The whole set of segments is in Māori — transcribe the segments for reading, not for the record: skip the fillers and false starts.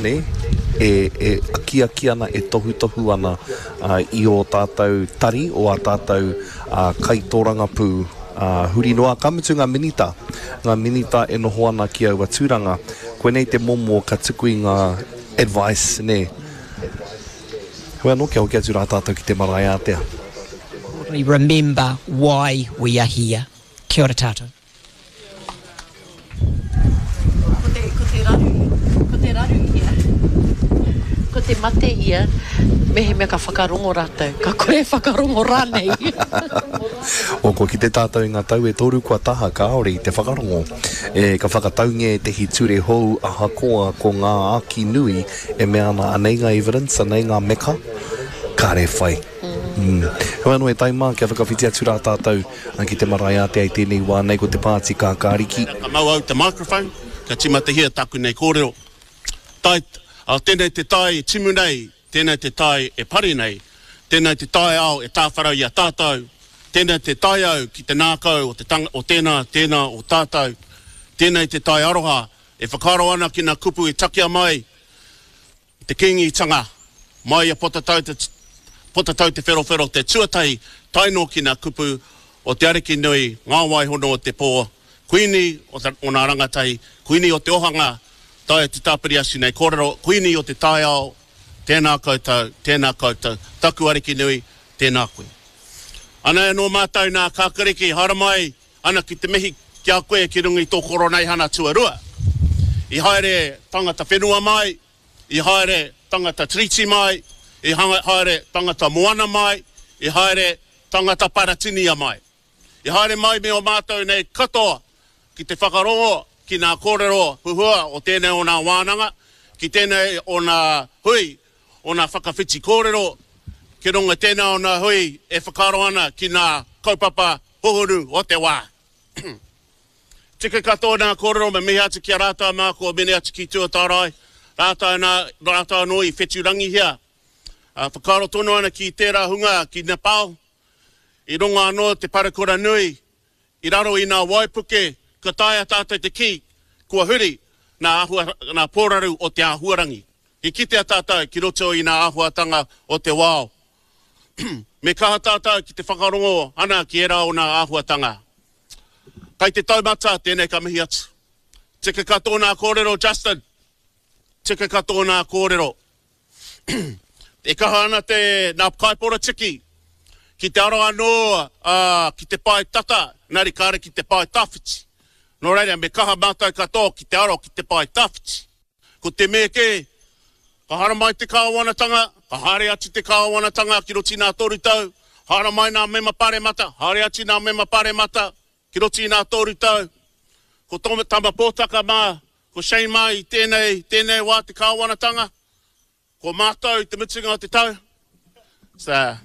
ne, aki ana, e tohu ana I o tātou tari o a tātou kaitōranga pū. Huri noa kamutu ngā minita e noho ana ki aua tūranga. Koe nei te momo ka tuku I ngā advice, ne. Hoi anō kia hoki atu rā tātou ki te marae ātea. Remember why we are here. Kia ora tātou. Ko te raru ia. Ko te mate ia. Mehe mea ka whakarongo rātou. Ka koe whakarongo rānei. O ko ki te tātou I ngā tau e toru kua taha ka aore I te whakarongo. Ka whakataunge te hi ture hou aha koa ko ngā aki nui e mea ana anei ngā evidence, anei ngā meka. Ka re whai. Hoi anō e taima kia whakawhiti atu rā tātou ki te marae a te ai tēnei wā nei ko te pāti kā kāriki. Ka mau au te microphone, ka timatahia taku nei kōrero. Tēnei te tai e timu nei, tēnei te tai e pari nei, tēnei te tai au e tāwharau I a tātou, tēnei te tai au ki te nākau o tēnā o tātou, tēnei te tai aroha e whakaro ana ki nā kupu e takia mai, te kingitanga, mai a potatau te whero te tuatai, taino ki nā kupu o te ariki nui, ngā waihono o te pō, kuini o nā rangatai, kuini o te ohanga, tai te tāpiri asi nei kōrero, kuini o te tai ao, tēnā koutou, taku ariki nui, tēnā koe. Ana e no mātou nā kākariki, haramai, ana ki te mihi kia koe ki rungi tō koronei hana tuarua. I haere tangata whenua mai, I haere tangata triti mai, I haere tangata moana mai, I haere tangata paratinia mai. I haere mai me o mātou nei katoa ki te whakarongo ki nā kōrero huhua o tēnei o nā wānanga, ki tēnei o nā hui, o nā whakawhiti kōrero, ki runga tēnei o nā hui e whakaro ana ki nā kaupapa huhuru o te wā. Tika katoa nā kōrero me mihi atu ki a rātau māko mene atu ki tuatarai, rātau no I wheturangi hea. Whakaro tono ana ki tērā hunga ki Nepal, I runga anō te parakura nui, I raro I nā waipuke, ka taia tātou te ki, kua huri nā pōraru o te āhuarangi. I kitea tātou ki roto I nā āhuatanga o te wao. Me kaha tātou ki te whakarongo ana ki era o nā āhuatanga. Kai te taumata, tēnei ka mihi atu. Tika katoa nā kōrero, Justin. Tika katoa nā kōrero. E kaha ana nā kaipora tiki. Ki te aroa noa, ki te pai tata, nari kāre ki te pai tawhiti. Nō reira, me kaha mātou katoa ki te aro ki te pai tawhiti. Ko te meke, ka hara mai te kāwanatanga, ka hare atu te kāwanatanga ki roti nā torutau, hara mai nā mema pare mata, hare atu nā mema pare mata, ki roti nā torutau. Ko tama pōtaka mā, ko shei mai tēnei wā te kāwanatanga, ko mātou te mitinga o te tau. So,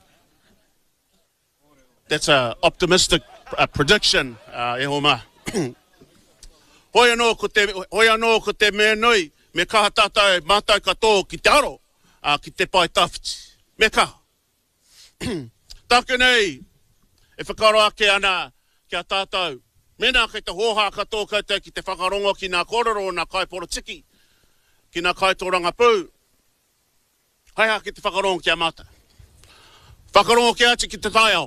that's an optimistic prediction, e ho mā. Hoi anō ko te mea nui, me kaha tātou mātou katoa ki te aro, ki te pai tawhiti. Me kaha. Tāku nei, e whakaro ake ana ki a tātou. Mena kei te hoha katoa koutou ki te whakarongo ki nā kōrero o nā kaipora tiki, ki nā kaitōranga pū. Haiha ki te whakarongo ki a mātou. Whakarongo ki ati ki te taiao.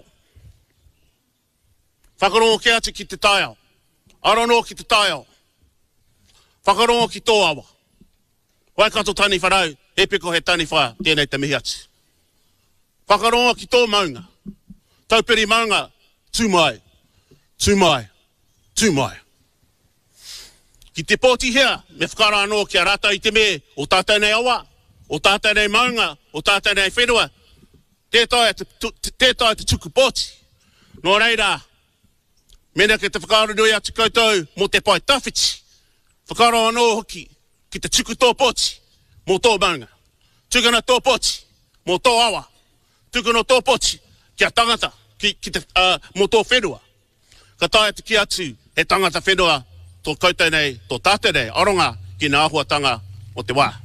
Whakarongo ki ati ki te taiao. Arono ki te taiao. Whakarongo ki tō awa. Wai kato tani wharau, e piko he tani whā, tēnei te mihi atu. Whakarongo ki tō maunga. Taupiri maunga, tūmai, tūmai, tūmai. Ki te pōti hea, me whakara anō ki a rātou I te me, o tātou nei awa, o tātou nei maunga, o tātou nei whenua. Tētai te tuku pōti. Nō reira, mena ke te whakaro nui atu koutou mo te pai tawhiti. Whakaro anō hoki ki te tuku tō pōti mo tō maunga. Tukana tō pōti mo tō awa. Tukana tō pōti ki a tangata mo tō whenua. Ka tae te ki atu he tangata whenua tō koutou nei, tō tātou nei, aronga ki nā ahuatanga o te wā.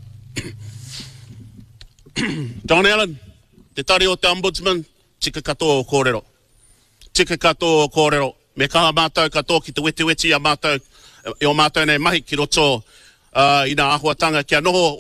John Allen, te tari o te ombudsman, tika katoa o kōrero. Tika katoa o kōrero. Me kaha mātou katoa ki te weti a mātou, o mātou nei mahi ki roto I nā ahuatanga kia noho